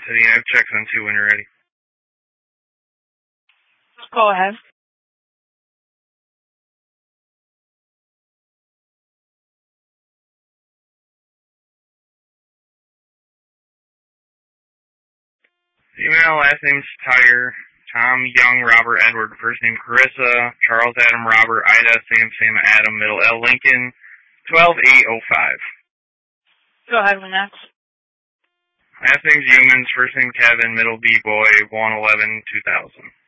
City. I have checks on 2 when you're ready. Go ahead. Female, last name's Tyre. Tom, Young, Robert, Edward, first name Carissa, Charles, Adam, Robert, Ida, Sam, Adam, middle L, Lincoln, 12805. Go ahead, Lynette. Last name's Humans, first name Kevin, middle B, boy, 111-2000.